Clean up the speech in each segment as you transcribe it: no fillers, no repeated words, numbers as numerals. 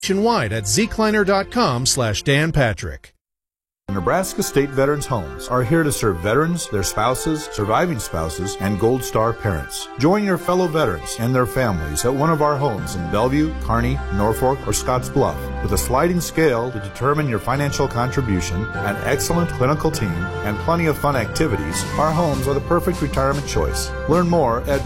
nationwide at zkleiner.com/Dan Patrick. Nebraska State Veterans Homes are here to serve veterans, their spouses, surviving spouses, and Gold Star parents. Join your fellow veterans and their families at one of our homes in Bellevue, Kearney, Norfolk, or Scottsbluff. With a sliding scale to determine your financial contribution, an excellent clinical team, and plenty of fun activities, our homes are the perfect retirement choice. Learn more at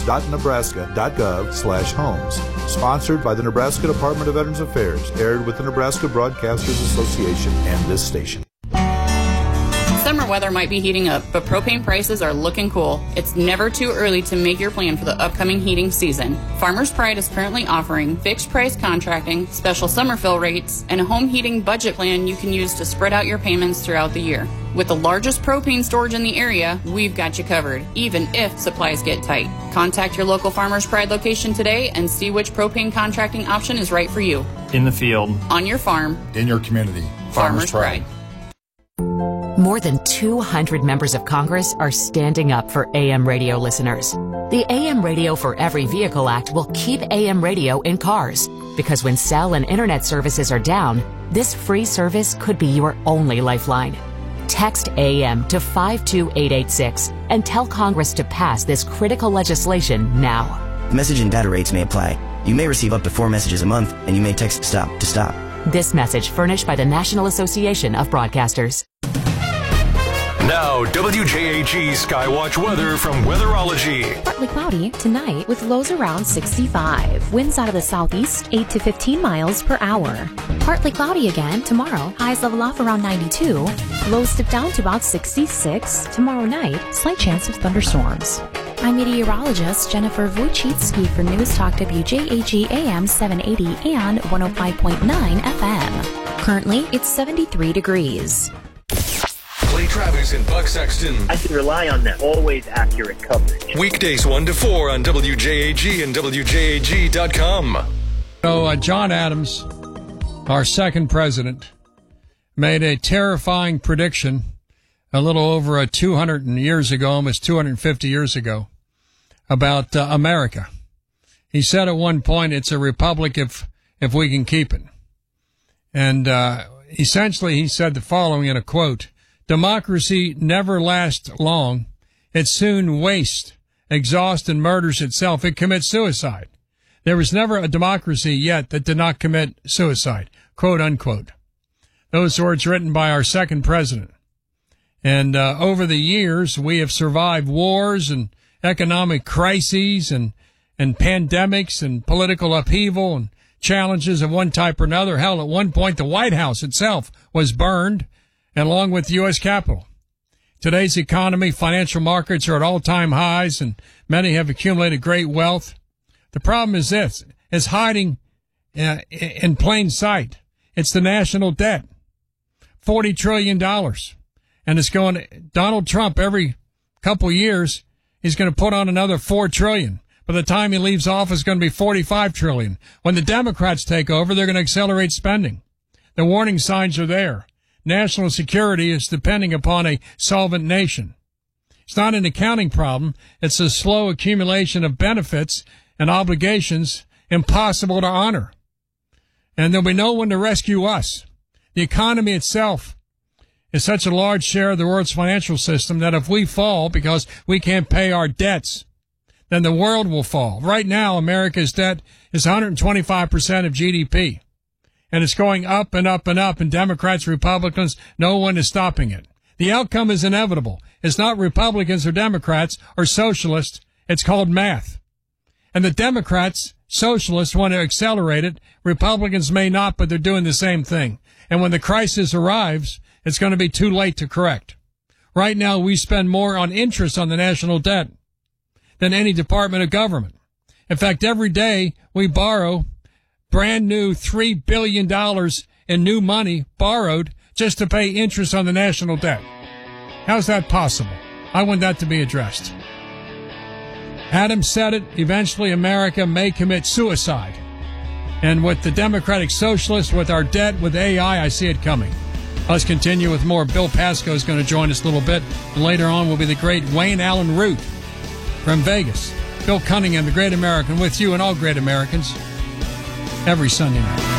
veterans.nebraska.gov/homes. Sponsored by the Nebraska Department of Veterans Affairs, aired with the Nebraska Broadcasters Association and this station. Summer weather might be heating up, but propane prices are looking cool. It's never too early to make your plan for the upcoming heating season. Farmers Pride is currently offering fixed price contracting, special summer fill rates, and a home heating budget plan you can use to spread out your payments throughout the year. With the largest propane storage in the area, we've got you covered, even if supplies get tight. Contact your local Farmers Pride location today and see which propane contracting option is right for you. In the field, on your farm, in your community. Farmers Pride. More than 200 members of Congress are standing up for AM radio listeners. The AM Radio for Every Vehicle Act will keep AM radio in cars, because when cell and internet services are down, this free service could be your only lifeline. Text AM to 52886 and tell Congress to pass this critical legislation now. Message and data rates may apply. You may receive up to 4 messages a month, and you may text STOP to stop. This message furnished by the National Association of Broadcasters. Now, WJAG Skywatch weather from Weatherology. Partly cloudy tonight with lows around 65. Winds out of the southeast 8 to 15 miles per hour. Partly cloudy again tomorrow. Highs level off around 92. Lows dip down to about 66. Tomorrow night, slight chance of thunderstorms. I'm meteorologist Jennifer Wojcicki for News Talk WJAG AM 780 and 105.9 FM. Currently, it's 73 degrees. Clay Travis and Buck Sexton. I can rely on that always accurate coverage. Weekdays 1 to 4 on WJAG and WJAG.com. So John Adams, our second president, made a terrifying prediction a little over 200 years ago, almost 250 years ago, about America. He said at one point, it's a republic if we can keep it. And essentially he said the following in a quote: democracy never lasts long. It soon wastes, exhausts, and murders itself. It commits suicide. There was never a democracy yet that did not commit suicide, quote unquote. Those words written by our second president. And over the years, we have survived wars and economic crises and pandemics and political upheaval and challenges of one type or another. Hell, at one point, the White House itself was burned, and along with the U.S. Capitol. Today's economy, financial markets are at all-time highs, and many have accumulated great wealth. The problem is this, is hiding in plain sight. It's the national debt, $40 trillion. And it's going, Donald Trump, every couple years, he's going to put on another $4 trillion. By the time he leaves office, it's going to be $45 trillion. When the Democrats take over, they're going to accelerate spending. The warning signs are there. National security is depending upon a solvent nation. It's not an accounting problem. It's a slow accumulation of benefits and obligations impossible to honor. And there'll be no one to rescue us. The economy itself is such a large share of the world's financial system that if we fall because we can't pay our debts, then the world will fall. Right now, America's debt is 125% of GDP. And it's going up and up and up, and Democrats, Republicans, no one is stopping it. The outcome is inevitable. It's not Republicans or Democrats or socialists. It's called math. And the Democrats, socialists, want to accelerate it. Republicans may not, but they're doing the same thing. And when the crisis arrives, it's going to be too late to correct. Right now, we spend more on interest on the national debt than any department of government. In fact, every day we borrow brand new $3 billion in new money borrowed just to pay interest on the national debt. How's that possible? I want that to be addressed. Adams said it. Eventually, America may commit suicide. And with the Democratic Socialists, with our debt, with AI, I see it coming. Let's continue with more. Bill Pasco is going to join us a little bit. And later on will be the great Wayne Allen Root from Vegas. Bill Cunningham, the great American, with you and all great Americans every Sunday night.